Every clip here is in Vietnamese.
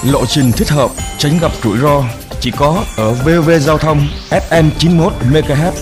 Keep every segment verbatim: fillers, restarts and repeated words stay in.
lộ trình thích hợp, tránh gặp rủi ro, chỉ có ở vê o vê Giao thông ép em chín mươi mốt mê ga héc.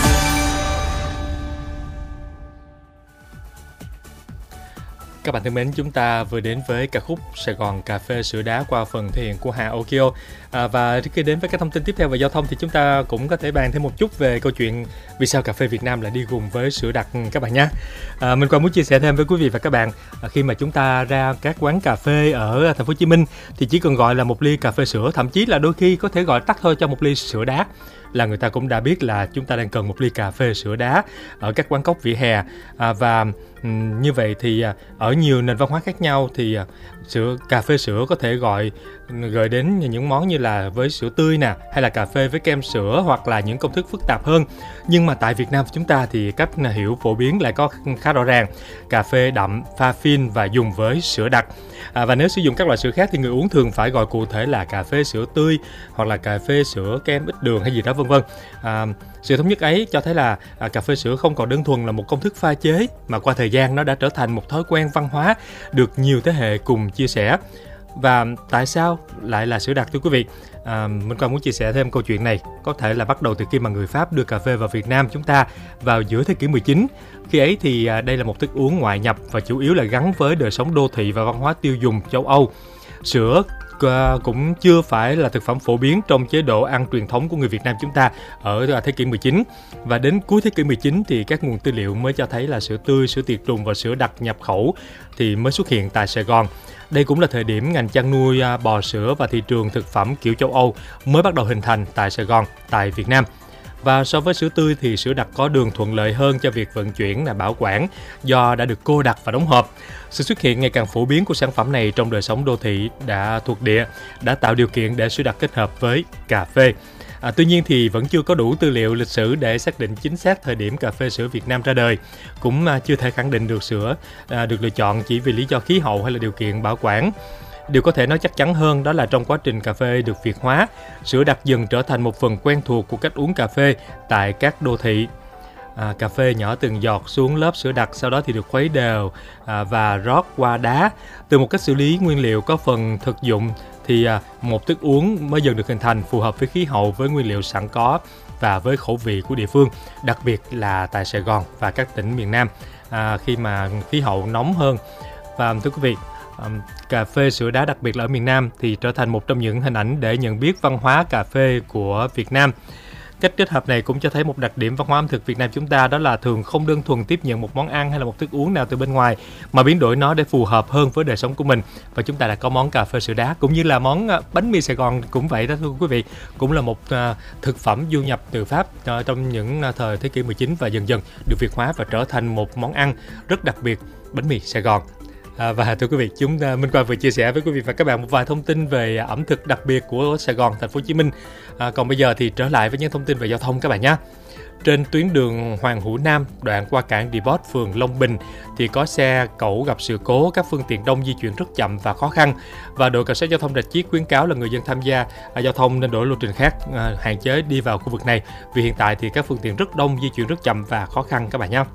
Các bạn thân mến, chúng ta vừa đến với ca khúc Sài Gòn Cà Phê Sữa Đá qua phần thể hiện của Hà Okio. À, và trước khi đến với các thông tin tiếp theo về giao thông thì chúng ta cũng có thể bàn thêm một chút về câu chuyện vì sao cà phê Việt Nam lại đi cùng với sữa đặc các bạn nhé. À, mình còn muốn chia sẻ thêm với quý vị và các bạn, à, khi mà chúng ta ra các quán cà phê ở thành phố Hồ Chí Minh thì chỉ cần gọi là một ly cà phê sữa, thậm chí là đôi khi có thể gọi tắt thôi cho một ly sữa đá, là người ta cũng đã biết là chúng ta đang cần một ly cà phê sữa đá ở các quán cóc vỉa hè. À, và um, như vậy thì ở nhiều nền văn hóa khác nhau thì sữa cà phê sữa có thể gọi gợi đến những món như là với sữa tươi nè, hay là cà phê với kem sữa, hoặc là những công thức phức tạp hơn. Nhưng mà tại Việt Nam chúng ta thì cách hiểu phổ biến lại có khá rõ ràng: cà phê đậm, pha phin và dùng với sữa đặc. À, và nếu sử dụng các loại sữa khác thì người uống thường phải gọi cụ thể là cà phê sữa tươi, hoặc là cà phê sữa kem ít đường hay gì đó vân vân. À, sự thống nhất ấy cho thấy là à, cà phê sữa không còn đơn thuần là một công thức pha chế, mà qua thời gian nó đã trở thành một thói quen văn hóa được nhiều thế hệ cùng chia sẻ. Và tại sao lại là sữa đặc thưa quý vị? À, mình còn muốn chia sẻ thêm câu chuyện này có thể là bắt đầu từ khi mà người Pháp đưa cà phê vào Việt Nam chúng ta vào giữa thế kỷ mười chín. Khi ấy thì à, đây là một thức uống ngoại nhập và chủ yếu là gắn với đời sống đô thị và văn hóa tiêu dùng châu Âu. Sữa cũng chưa phải là thực phẩm phổ biến trong chế độ ăn truyền thống của người Việt Nam chúng ta ở thế kỷ mười chín. Và đến cuối thế kỷ mười chín thì các nguồn tư liệu mới cho thấy là sữa tươi, sữa tiệt trùng và sữa đặc nhập khẩu thì mới xuất hiện tại Sài Gòn. Đây cũng là thời điểm ngành chăn nuôi bò sữa và thị trường thực phẩm kiểu châu Âu mới bắt đầu hình thành tại Sài Gòn, tại Việt Nam. Và so với sữa tươi thì sữa đặc có đường thuận lợi hơn cho việc vận chuyển và bảo quản do đã được cô đặc và đóng hộp. Sự xuất hiện ngày càng phổ biến của sản phẩm này trong đời sống đô thị đã thuộc địa đã tạo điều kiện để sữa đặc kết hợp với cà phê. À, tuy nhiên thì vẫn chưa có đủ tư liệu lịch sử để xác định chính xác thời điểm cà phê sữa Việt Nam ra đời. Cũng à, chưa thể khẳng định được sữa à, được lựa chọn chỉ vì lý do khí hậu hay là điều kiện bảo quản. Điều có thể nói chắc chắn hơn đó là trong quá trình cà phê được Việt hóa, sữa đặc dần trở thành một phần quen thuộc của cách uống cà phê tại các đô thị. À, cà phê nhỏ từng giọt xuống lớp sữa đặc, sau đó thì được khuấy đều à, và rót qua đá. Từ một cách xử lý nguyên liệu có phần thực dụng thì à, một thức uống mới dần được hình thành phù hợp với khí hậu, với nguyên liệu sẵn có và với khẩu vị của địa phương, đặc biệt là tại Sài Gòn và các tỉnh miền Nam à, khi mà khí hậu nóng hơn. Và thưa quý vị, Um, cà phê sữa đá đặc biệt là ở miền Nam thì trở thành một trong những hình ảnh để nhận biết văn hóa cà phê của Việt Nam. Cách kết hợp này cũng cho thấy một đặc điểm văn hóa ẩm thực Việt Nam chúng ta, đó là thường không đơn thuần tiếp nhận một món ăn hay là một thức uống nào từ bên ngoài, mà biến đổi nó để phù hợp hơn với đời sống của mình. Và chúng ta đã có món cà phê sữa đá, cũng như là món bánh mì Sài Gòn cũng vậy đó thưa quý vị, cũng là một uh, thực phẩm du nhập từ Pháp uh, trong những uh, thời thế kỷ mười chín và dần dần được Việt hóa và trở thành một món ăn rất đặc biệt, bánh mì Sài Gòn. À, và thưa quý vị, chúng ta Minh Quang vừa chia sẻ với quý vị và các bạn một vài thông tin về ẩm thực đặc biệt của Sài Gòn, thành phố Hồ Chí Minh. À, còn bây giờ thì trở lại với những thông tin về giao thông các bạn nhé. Trên tuyến đường Hoàng Hữu Nam, đoạn qua cảng Depot, phường Long Bình thì có xe cẩu gặp sự cố, các phương tiện đông di chuyển rất chậm và khó khăn. Và đội cảnh sát giao thông Rạch Chiếc khuyến cáo là người dân tham gia à, giao thông nên đổi lộ trình khác, à, hạn chế đi vào khu vực này, vì hiện tại thì các phương tiện rất đông, di chuyển rất chậm và khó khăn các bạn nhé.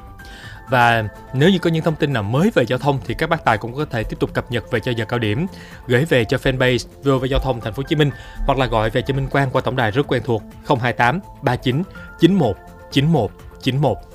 Và nếu như có những thông tin nào mới về giao thông thì các bác tài cũng có thể tiếp tục cập nhật về cho giờ cao điểm, gửi về cho fanpage vê o vê Giao thông Thành phố Hồ Chí Minh, hoặc là gọi về cho Minh Quang qua tổng đài rất quen thuộc không hai tám ba chín chín một chín một chín một.